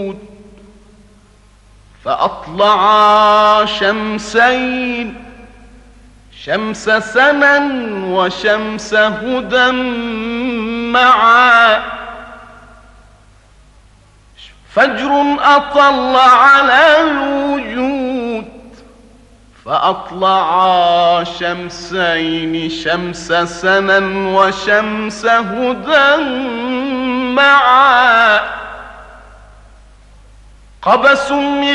فأطلعا شمسين، شمس سنا وشمس هدى معا، فجر أطل على الوجود، فأطلعا شمسين، شمس سنا وشمس هدى معا، قبس